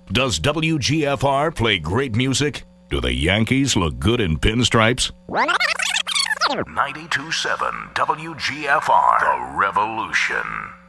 Does WGFR play great music? Do the Yankees look good in pinstripes? 92.7 WGFR, The Revolution.